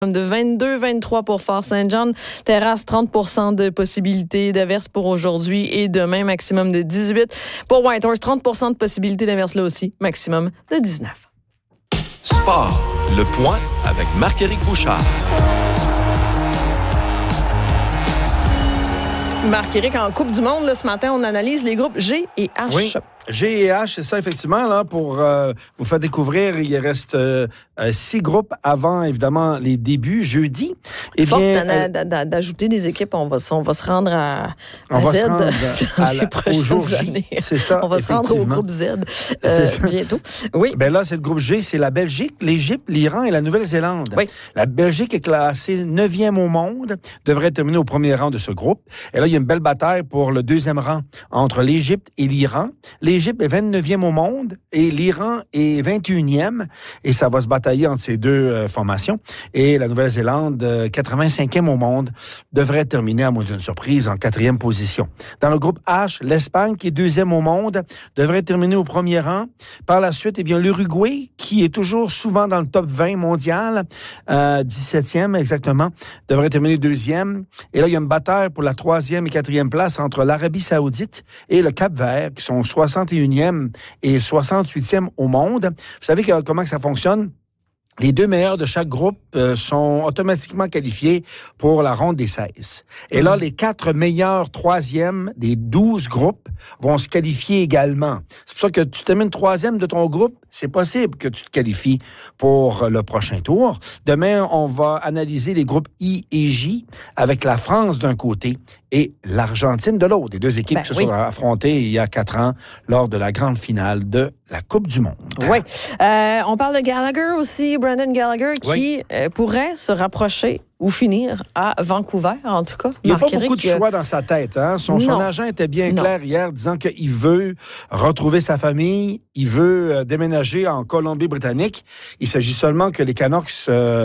De 22-23 pour Fort Saint-John. Terrasse, 30% de possibilité d'averse pour aujourd'hui et demain, maximum de 18. Pour Whitehorse, 30% de possibilité d'averse là aussi, maximum de 19. Sport, le point avec Marc-Éric Bouchard. Marc-Éric, en Coupe du Monde, là, ce matin, on analyse les groupes G et H. Oui, G et H, c'est ça, effectivement, là, pour vous faire découvrir, il reste 6 groupes avant, évidemment, les débuts, jeudi. Eh bien, d'ajouter des équipes, on va se rendre à on Z va se rendre au jour J. C'est ça, on va se rendre au groupe Z bientôt. Oui. Ben là, c'est le groupe G, c'est la Belgique, l'Égypte, l'Iran et la Nouvelle-Zélande. Oui. La Belgique est classée 9e au monde, devrait terminer au premier rang de ce groupe. Et là, il y a une belle bataille pour le 2e rang entre l'Égypte et l'Iran. L'Égypte est 29e au monde et l'Iran est 21e. Et ça va se batailler entre ces deux formations. Et la Nouvelle-Zélande, 85e au monde, devrait terminer, à moins d'une surprise, en 4e position. Dans le groupe H, l'Espagne, qui est 2e au monde, devrait terminer au premier rang. Par la suite, eh bien, l'Uruguay, qui est toujours souvent dans le top 20 mondial, 17e exactement, devrait terminer 2e. Et là, il y a une bataille pour la 3e et 4e place entre l'Arabie Saoudite et le Cap-Vert, qui sont 61e et 68e au monde. Vous savez comment ça fonctionne? Les 2 meilleurs de chaque groupe sont automatiquement qualifiés pour la ronde des 16. Et là, les 4 meilleurs 3e des 12 groupes vont se qualifier également. C'est pour ça que tu termines 3e de ton groupe, c'est possible que tu te qualifies pour le prochain tour. Demain, on va analyser les groupes I et J avec la France d'un côté et l'Argentine de l'autre. Les 2 équipes qui se sont affrontées il y a 4 ans lors de la grande finale de la Coupe du Monde. Oui. On parle de Gallagher aussi, Brendan Gallagher, qui pourrait se rapprocher ou finir à Vancouver, en tout cas. Il n'y a pas beaucoup de choix dans sa tête. Hein? Son agent était bien clair hier, disant qu'il veut retrouver sa famille, il veut déménager en Colombie-Britannique. Il s'agit seulement que les Canucks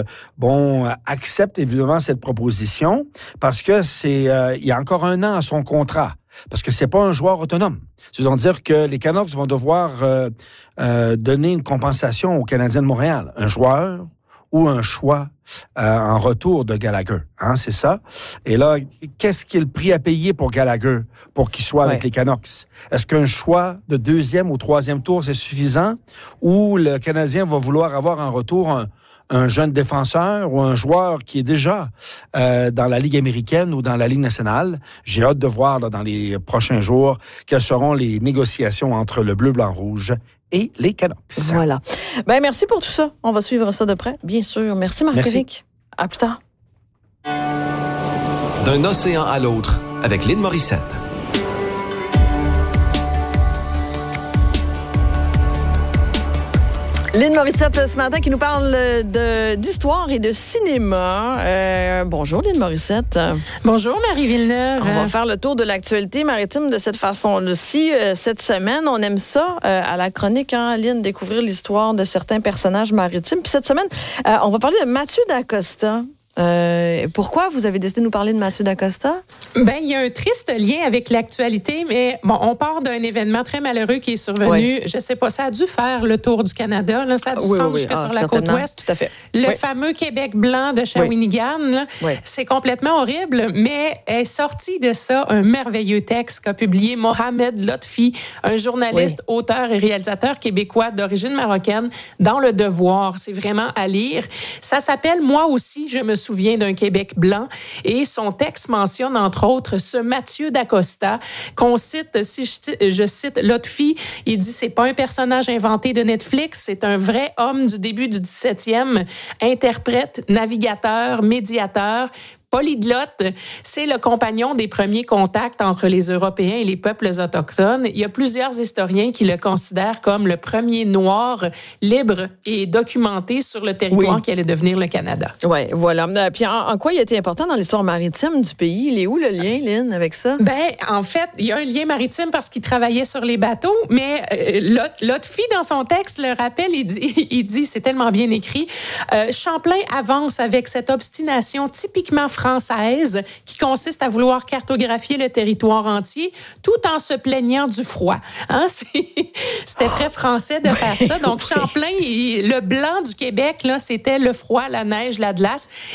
acceptent évidemment cette proposition parce que il y a encore 1 an à son contrat. Parce que c'est pas un joueur autonome. C'est-à-dire dire que les Canucks vont devoir donner une compensation aux Canadiens de Montréal. Un joueur ou un choix en retour de Gallagher. Hein, c'est ça. Et là, qu'est-ce qui est le prix à payer pour Gallagher pour qu'il soit avec les Canucks? Est-ce qu'un choix de 2e ou 3e tour, c'est suffisant? Ou le Canadien va vouloir avoir en retour un jeune défenseur ou un joueur qui est déjà dans la Ligue américaine ou dans la Ligue nationale? J'ai hâte de voir dans les prochains jours quelles seront les négociations entre le bleu, blanc, rouge et les Canucks. Voilà. Ben merci pour tout ça. On va suivre ça de près, bien sûr. Merci Marc-Éric. À plus tard. D'un océan à l'autre, avec Lynn Morissette. Lynn Morissette, ce matin, qui nous parle d'histoire et de cinéma. Bonjour, Lynn Morissette. Bonjour, Marie Villeneuve. On va faire le tour de l'actualité maritime de cette façon-ci. Cette semaine, on aime ça, à la chronique, hein, Lynn, découvrir l'histoire de certains personnages maritimes. Puis cette semaine, on va parler de Mathieu Dacosta. Pourquoi vous avez décidé de nous parler de Mathieu Dacosta? Ben, il y a un triste lien avec l'actualité, mais bon, on part d'un événement très malheureux qui est survenu. Oui. Je sais pas, ça a dû faire le tour du Canada, là, ça a dû se rendre jusque sur la côte ouest. Tout à fait. Le fameux Québec blanc de Shawinigan, là, c'est complètement horrible, mais est sorti de ça un merveilleux texte qu'a publié Mohamed Lotfi, un journaliste, auteur et réalisateur québécois d'origine marocaine, dans Le Devoir. C'est vraiment à lire. Ça s'appelle « Moi aussi, je me souviens d'un Québec blanc » et son texte mentionne entre autres ce Mathieu Dacosta qu'on cite, si je cite Lotfi, il dit c'est pas un personnage inventé de Netflix, c'est un vrai homme du début du 17e, interprète, navigateur, médiateur, polyglotte, c'est le compagnon des premiers contacts entre les Européens et les peuples autochtones. Il y a plusieurs historiens qui le considèrent comme le premier noir libre et documenté sur le territoire qui allait devenir le Canada. Oui, voilà. Puis en quoi il a été important dans l'histoire maritime du pays? Il est où le lien, Lynn, avec ça? Ben, en fait, il y a un lien maritime parce qu'il travaillait sur les bateaux, mais Lotfi, dans son texte, le rappelle, il dit c'est tellement bien écrit, Champlain avance avec cette obstination typiquement française qui consiste à vouloir cartographier le territoire entier tout en se plaignant du froid. Hein? C'était très français de faire ça. Donc, Champlain, le blanc du Québec, là, c'était le froid, la neige, la glace.